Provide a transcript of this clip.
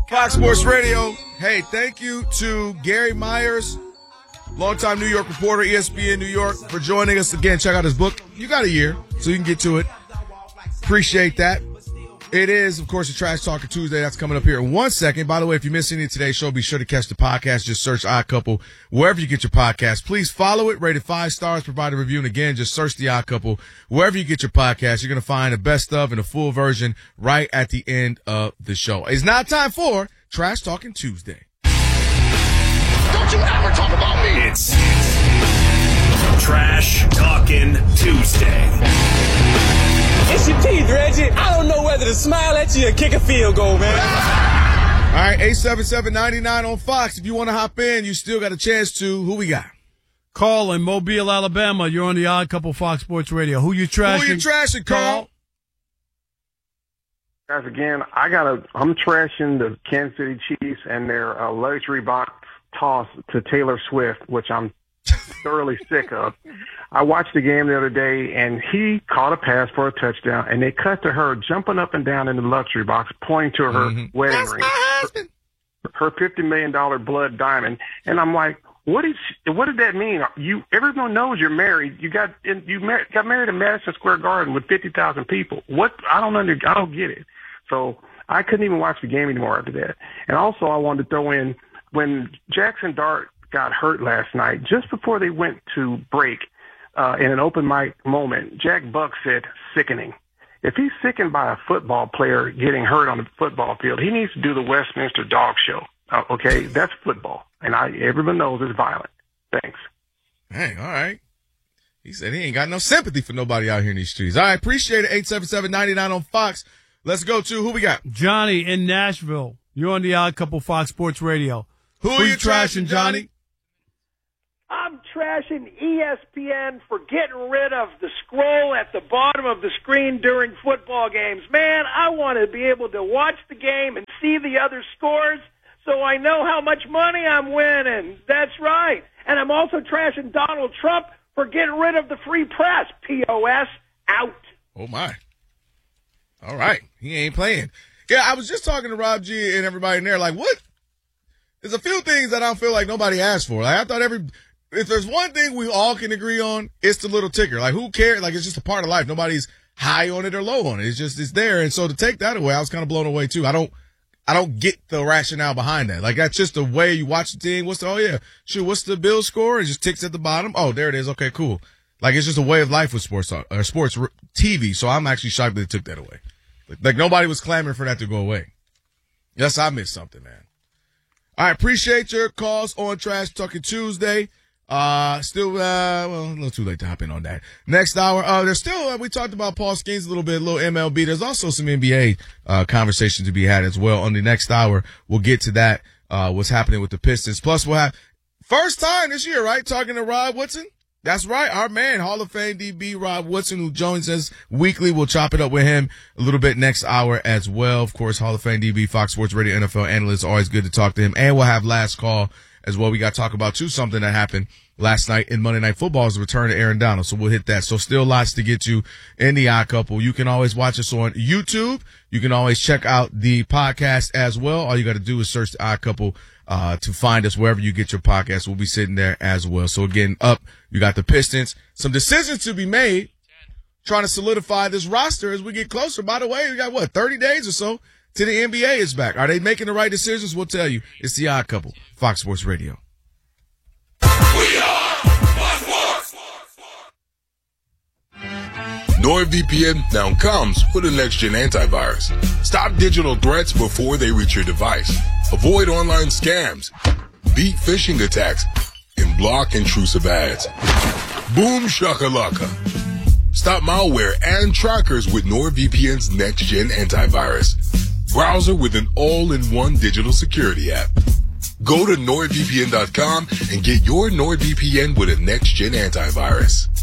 Fox Sports Radio. Hey, thank you to Gary Myers, longtime New York reporter, ESPN New York, for joining us again. Check out his book. You got a year, so you can get to it. Appreciate that. It is, of course, the Trash Talking Tuesday. That's coming up here in 1 second. By the way, if you missed any of today's show, be sure to catch the podcast. Just search Odd Couple wherever you get your podcast. Please follow it. Rated 5 stars. Provide a review. And again, just search the Odd Couple wherever you get your podcast. You're going to find the best of and a full version right at the end of the show. It's now time for Trash Talking Tuesday. Don't you ever talk about me. It's Trash Talking Tuesday. It's your teeth, Reggie. I don't know whether to smile at you or kick a field goal, man. All right, 877-99 on Fox. If you want to hop in, you still got a chance to. Who we got? Carl in Mobile, Alabama. You're on the Odd Couple Fox Sports Radio. Who you trashing? Who you trashing, Carl? Guys, again, I'm trashing the Kansas City Chiefs and their luxury box toss to Taylor Swift, which I'm thoroughly sick of. I watched the game the other day, and he caught a pass for a touchdown, and they cut to her jumping up and down in the luxury box, pointing to her wedding ring, her $50 million blood diamond. And I'm like, what did that mean? Everyone knows you're married. You got married in Madison Square Garden with 50,000 people. What? I don't get it. So I couldn't even watch the game anymore after that. And also, I wanted to throw in, when Jackson Dart got hurt last night, just before they went to break, in an open mic moment, Jack Buck said, sickening. If he's sickened by a football player getting hurt on the football field, he needs to do the Westminster Dog Show. Okay, that's football, and everyone knows it's violent. Thanks. Hey, all right. He said he ain't got no sympathy for nobody out here in these streets. All right, appreciate it. 877-99 on Fox. Let's go to who we got. Johnny in Nashville. You're on the Odd Couple Fox Sports Radio. Who are you trashing, Johnny? I'm trashing ESPN for getting rid of the scroll at the bottom of the screen during football games. Man, I want to be able to watch the game and see the other scores so I know how much money I'm winning. That's right. And I'm also trashing Donald Trump for getting rid of the free press. POS, out. Oh, my. All right. He ain't playing. Yeah, I was just talking to Rob G and everybody in there, like, what? There's a few things that I don't feel like nobody asked for. Like, I thought if there's one thing we all can agree on, it's the little ticker. Like, who cares? Like, it's just a part of life. Nobody's high on it or low on it. It's there. And so to take that away, I was kind of blown away too. I don't get the rationale behind that. Like, that's just the way you watch the thing. What's the Bills score? It just ticks at the bottom. Oh, there it is. Okay, cool. Like, it's just a way of life with sports TV. So I'm actually shocked that they took that away. Like, nobody was clamoring for that to go away. Yes, I missed something, man. All right, appreciate your calls on Trash Talking Tuesday. A little too late to hop in on that. Next hour, there's still, we talked about Paul Skeens a little MLB. There's also some NBA, conversation to be had as well. On the next hour, we'll get to that, what's happening with the Pistons. Plus, we'll have first time this year, right? Talking to Rod Woodson. That's right. Our man, Hall of Fame DB Rod Woodson, who joins us weekly. We'll chop it up with him a little bit next hour as well. Of course, Hall of Fame DB, Fox Sports Radio NFL analyst. Always good to talk to him. And we'll have last call as well. We got to talk about too something that happened last night in Monday Night Football is the return of Aaron Donald. So we'll hit that. So still lots to get to in the Odd Couple. You can always watch us on YouTube. You can always check out the podcast as well. All you got to do is search the Odd Couple to find us wherever you get your podcast. We'll be sitting there as well. So again, you got the Pistons. Some decisions to be made, trying to solidify this roster as we get closer. By the way, we got 30 days or so to the NBA is back. Are they making the right decisions? We'll tell you. It's the Odd Couple, Fox Sports Radio. We are Fox Sports. NordVPN now comes with a next-gen antivirus. Stop digital threats before they reach your device. Avoid online scams, beat phishing attacks, and block intrusive ads. Boom shakalaka. Stop malware and trackers with NordVPN's next-gen antivirus. Browser with an all-in-one digital security app. Go to NordVPN.com and get your NordVPN with a next-gen antivirus.